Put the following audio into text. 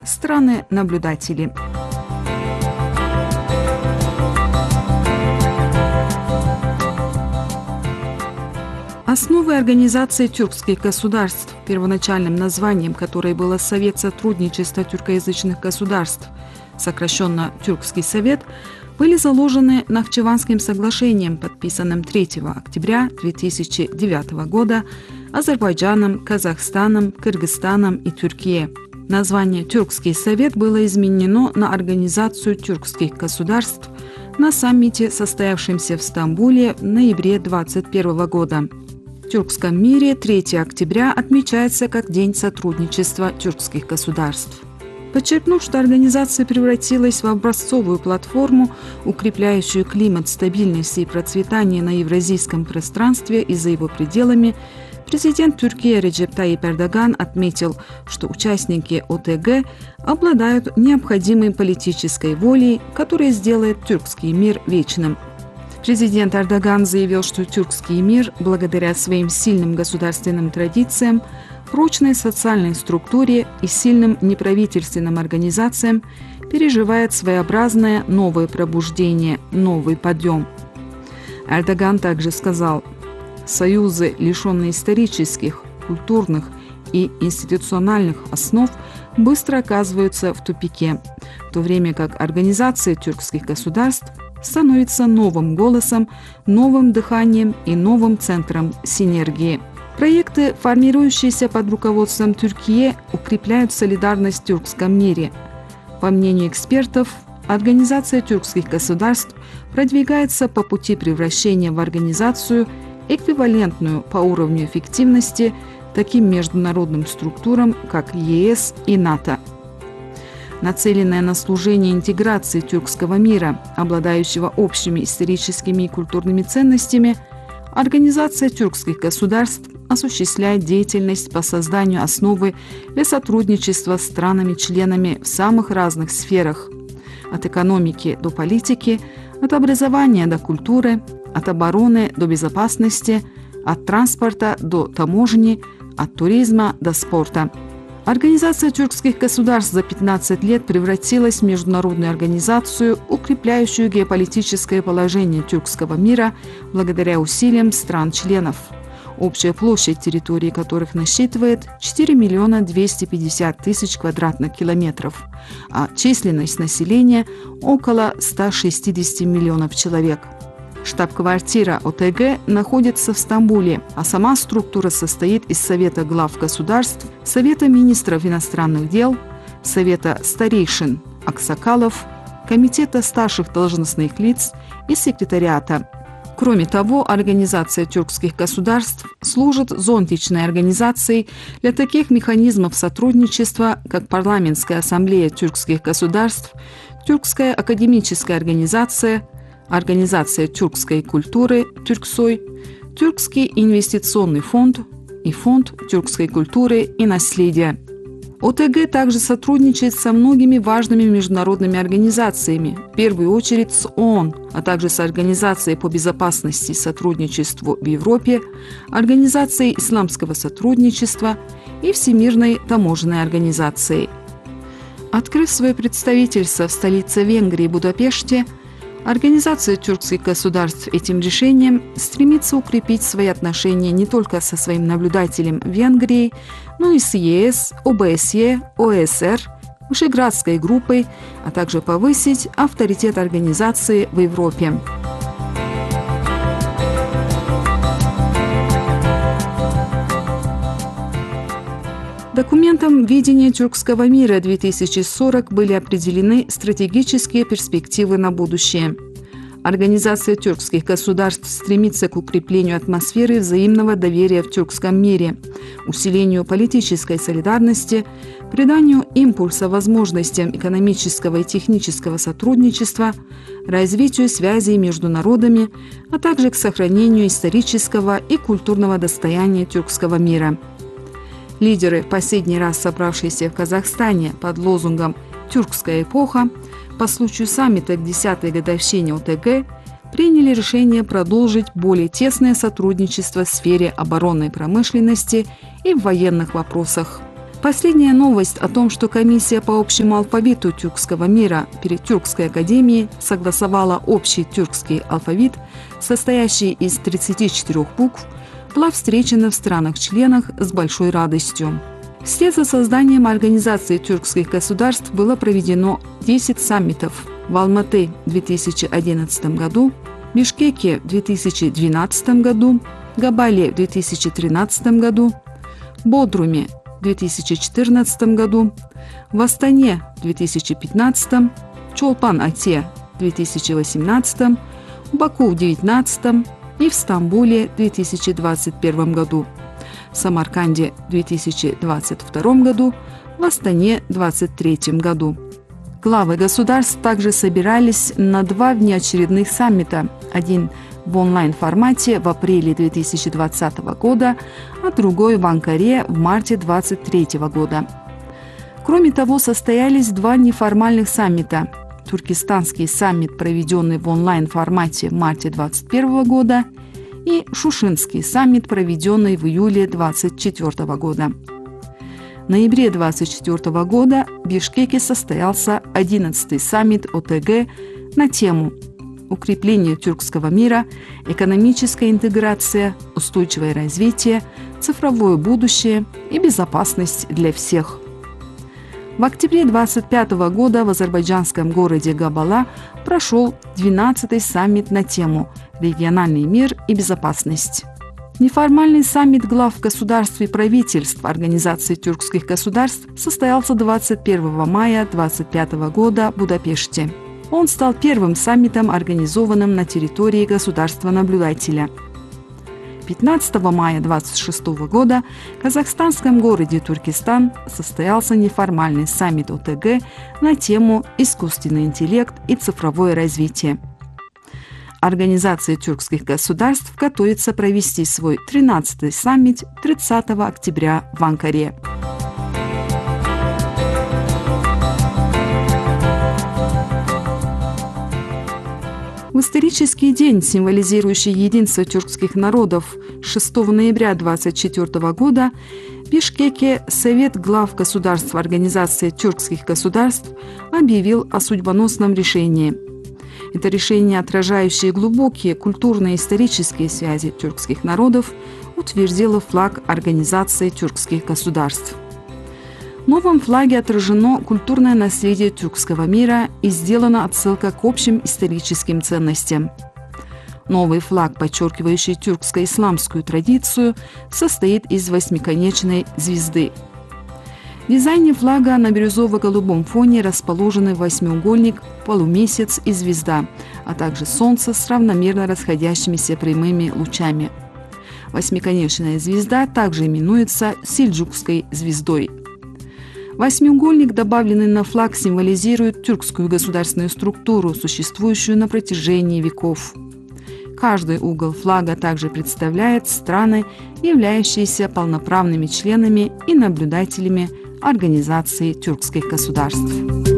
страны-наблюдатели. Основой Организации тюркских государств, первоначальным названием которой было Совет сотрудничества тюркоязычных государств, сокращенно Тюркский совет, были заложены Нахчыванским соглашением, подписанным 3 октября 2009 года Азербайджаном, Казахстаном, Кыргызстаном и Türkiye. Название «Тюркский совет» было изменено на Организацию тюркских государств на саммите, состоявшемся в Стамбуле в ноябре 2021 года. В тюркском мире 3 октября отмечается как День сотрудничества тюркских государств. Подчеркнув, что организация превратилась в образцовую платформу, укрепляющую климат стабильности и процветания на евразийском пространстве и за его пределами, президент Türkiye Recep Tayyip Erdogan отметил, что участники ОТГ обладают необходимой политической волей, которая сделает тюркский мир вечным. Президент Эрдоган заявил, что тюркский мир, благодаря своим сильным государственным традициям, прочной социальной структуре и сильным неправительственным организациям, переживает своеобразное новое пробуждение, новый подъем. Эрдоган также сказал: «Союзы, лишенные исторических, культурных и институциональных основ, быстро оказываются в тупике, в то время как Организация тюркских государств становится новым голосом, новым дыханием и новым центром синергии». Проекты, формирующиеся под руководством Türkiye, укрепляют солидарность в тюркском мире. По мнению экспертов, Организация тюркских государств продвигается по пути превращения в организацию, эквивалентную по уровню эффективности таким международным структурам, как ЕС и НАТО. Нацеленная на служение интеграции тюркского мира, обладающего общими историческими и культурными ценностями, Организация тюркских государств осуществляет деятельность по созданию основы для сотрудничества с странами-членами в самых разных сферах – от экономики до политики, от образования до культуры, от обороны до безопасности, от транспорта до таможни, от туризма до спорта. Организация тюркских государств за 15 лет превратилась в международную организацию, укрепляющую геополитическое положение тюркского мира благодаря усилиям стран-членов, общая площадь территории которых насчитывает 4 250 000 квадратных километров, а численность населения – около 160 миллионов человек. Штаб-квартира ОТГ находится в Стамбуле, а сама структура состоит из Совета глав государств, Совета министров иностранных дел, Совета старейшин аксакалов, Комитета старших должностных лиц и секретариата. Кроме того, Организация тюркских государств служит зонтичной организацией для таких механизмов сотрудничества, как Парламентская ассамблея тюркских государств, Тюркская академическая организация, Организация тюркской культуры «Тюрксой», Тюркский инвестиционный фонд и Фонд тюркской культуры и наследия. ОТГ также сотрудничает со многими важными международными организациями, в первую очередь с ООН, а также с Организацией по безопасности и сотрудничеству в Европе, Организацией исламского сотрудничества и Всемирной таможенной организацией. Открыв свое представительство в столице Венгрии Будапеште, Организация тюркских государств этим решением стремится укрепить свои отношения не только со своим наблюдателем Венгрией, но и с ЕС, ОБСЕ, ОСР, Вышеградской группой, а также повысить авторитет организации в Европе. Документом «Видение тюркского мира 2040» были определены стратегические перспективы на будущее. Организация тюркских государств стремится к укреплению атмосферы взаимного доверия в тюркском мире, усилению политической солидарности, приданию импульса возможностям экономического и технического сотрудничества, развитию связей между народами, а также к сохранению исторического и культурного достояния тюркского мира. Лидеры, последний раз собравшиеся в Казахстане под лозунгом «Тюркская эпоха», по случаю саммита к 10-й годовщине ОТГ приняли решение продолжить более тесное сотрудничество в сфере оборонной промышленности и в военных вопросах. Последняя новость о том, что комиссия по общему алфавиту тюркского мира при Тюркской академии согласовала общий тюркский алфавит, состоящий из 34 букв, была встречена в странах-членах с большой радостью. Вслед за созданием Организации тюркских государств было проведено 10 саммитов в Алматы в 2011 году, Бишкеке в 2012 году, Габале в 2013 году, Бодруме в 2014 году, в Астане в 2015, Чолпан-Ате в 2018, в Баку в 2019 и в Стамбуле в 2021 году, в Самарканде в 2022 году, в Астане в 2023 году. Главы государств также собирались на 2 внеочередных саммита, один в онлайн-формате в апреле 2020 года, а другой в Анкаре в марте 2023 года. Кроме того, состоялись 2 неформальных саммита. Туркестанский саммит, проведенный в онлайн-формате в марте 2021 года, и Шушинский саммит, проведенный в июле 2024 года. В ноябре 2024 года в Бишкеке состоялся 11-й саммит ОТГ на тему «Укрепление тюркского мира, экономическая интеграция, устойчивое развитие, цифровое будущее и безопасность для всех». В октябре 2025 года в азербайджанском городе Габала прошел 12-й саммит на тему «Региональный мир и безопасность». Неформальный саммит глав государств и правительств Организации тюркских государств состоялся 21 мая 2025 года в Будапеште. Он стал первым саммитом, организованным на территории государства-наблюдателя. 15 мая 2026 года в казахстанском городе Туркестан состоялся неформальный саммит ОТГ на тему «Искусственный интеллект и цифровое развитие». Организация тюркских государств готовится провести свой 13-й саммит 30 октября в Анкаре. В исторический день, символизирующий единство тюркских народов, 6 ноября 2024 года в Бишкеке Совет глав государств Организации тюркских государств объявил о судьбоносном решении. Это решение, отражающее глубокие культурные и исторические связи тюркских народов, утвердило флаг Организации тюркских государств. В новом флаге отражено культурное наследие тюркского мира и сделана отсылка к общим историческим ценностям. Новый флаг, подчеркивающий тюркско-исламскую традицию, состоит из 8-конечной звезды. В дизайне флага на бирюзово-голубом фоне расположены восьмиугольник, полумесяц и звезда, а также солнце с равномерно расходящимися прямыми лучами. Восьмиконечная звезда также именуется сельджукской звездой. Восьмиугольник, добавленный на флаг, символизирует тюркскую государственную структуру, существующую на протяжении веков. Каждый угол флага также представляет страны, являющиеся полноправными членами и наблюдателями Организации тюркских государств.